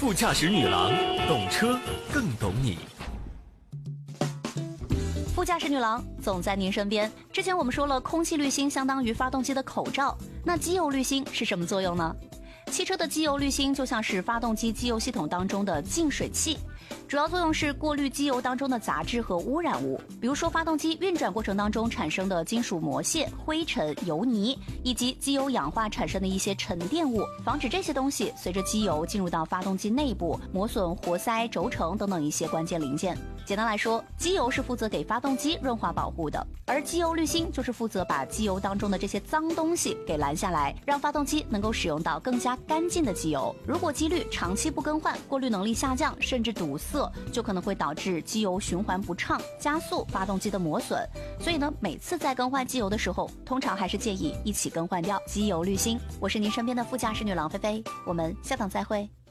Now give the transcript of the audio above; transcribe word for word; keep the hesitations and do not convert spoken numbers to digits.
副驾驶女郎，懂车更懂你。 副驾驶女郎总在您身边。之前我们说了，空气滤芯相当于发动机的口罩，那机油滤芯是什么作用呢？汽车的机油滤芯就像是发动机机油系统当中的净水器，主要作用是过滤机油当中的杂质和污染物，比如说发动机运转过程当中产生的金属膜屑、灰尘、油泥，以及机油氧化产生的一些沉淀物，防止这些东西随着机油进入到发动机内部，磨损活塞、轴承等等一些关键零件。简单来说，机油是负责给发动机润滑保护的，而机油滤芯就是负责把机油当中的这些脏东西给拦下来，让发动机能够使用到更加干净的机油。如果机滤长期不更换，过滤能力下降，甚至堵塞，就可能会导致机油循环不畅，加速发动机的磨损。所以呢，每次在更换机油的时候，通常还是建议一起更换掉机油滤芯。我是您身边的副驾驶女郎菲菲，我们下档再会。